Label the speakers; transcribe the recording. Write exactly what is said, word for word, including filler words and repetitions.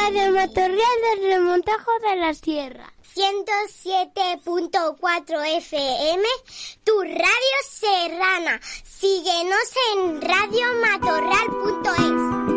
Speaker 1: Radio Matorral del Remontajo de la Sierra.
Speaker 2: ciento siete punto cuatro F M, tu radio serrana. Síguenos en radio matorral punto es.